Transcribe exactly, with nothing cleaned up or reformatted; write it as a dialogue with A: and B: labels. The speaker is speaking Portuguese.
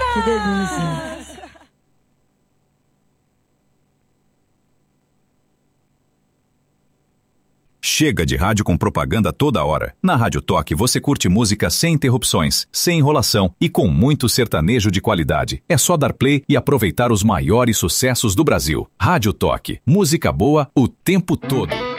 A: Que delícia.
B: Chega de rádio com propaganda toda hora. Na Rádio Toque você curte música sem interrupções, sem enrolação e com muito sertanejo de qualidade. É só dar play e aproveitar os maiores sucessos do Brasil. Rádio Toque. Música boa o tempo todo.